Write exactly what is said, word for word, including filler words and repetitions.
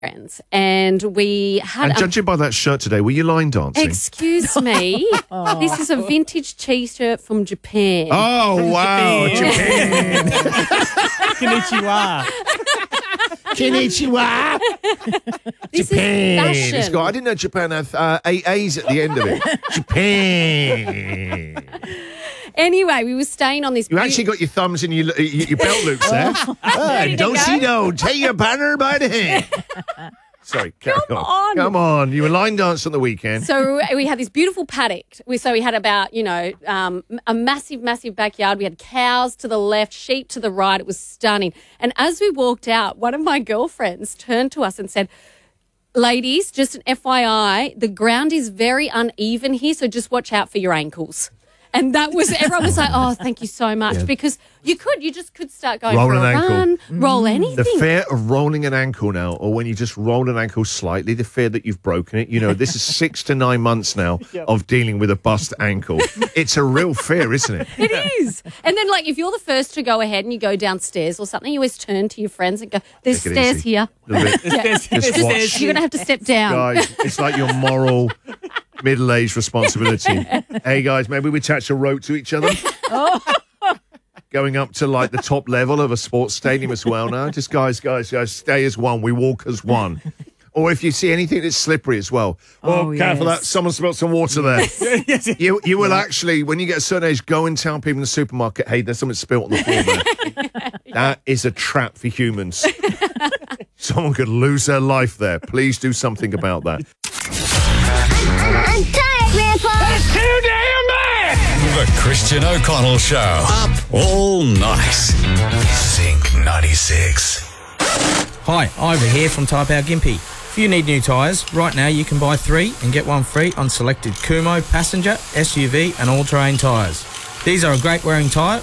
friends, and we had. And a, judging by that shirt today, were you line dancing? Excuse me, this is a vintage T-shirt from Japan. Oh From wow, Japan. Japan! Konnichiwa. Konnichiwa. This Japan. is fashion. It's got, I didn't know Japan had uh, eight A's at the end of it. Japan. Anyway, we were staying on this. You actually got your thumbs in your, your, your belt loops there. Ah, to don't go. see no. Take your partner by the hand. Sorry, carry Come on. on. Come on. You were line dancing on the weekend. So we had this beautiful paddock. We, so we had about, you know, um, a massive, massive backyard. We had cows to the left, sheep to the right. It was stunning. And as we walked out, one of my girlfriends turned to us and said, ladies, just an F Y I, the ground is very uneven here, so just watch out for your ankles. And that was, everyone was like, oh, thank you so much. Yeah. Because you could, you just could start going Roll for an a ankle. run, roll anything. The fear of rolling an ankle now, or when you just roll an ankle slightly, the fear that you've broken it. You know, this is six to nine months now of dealing with a bust ankle. It's a real fear, isn't it? It is. And then, like, if you're the first to go ahead and you go downstairs or something, you always turn to your friends and go, there's Take it stairs easy. here. Little bit. Yeah. There's- Just there's- watch. there's- You're going to have to step down. Guys, it's like your moral middle-aged responsibility. Hey, guys, maybe we attach a rope to each other. Going up to, like, the top level of a sports stadium as well now. Just, guys, guys, guys, stay as one. We walk as one. Or if you see anything that's slippery as well. Oh, Oh, careful, yes. that someone spilled some water there. Yes. You you will actually, when you get a certain age, go and tell people in the supermarket, hey, there's something spilled on the floor there. That is a trap for humans. Someone could lose their life there. Please do something about that. I'm tired, Grandpa. That's too damn bad! The Christian O'Connell Show. Up all night. Sync ninety-six. Hi, Ivor here from Tyre Power Gympie. If you need new tyres, right now you can buy three and get one free on selected Kumo, passenger, S U V and all-terrain tyres. These are a great wearing tyre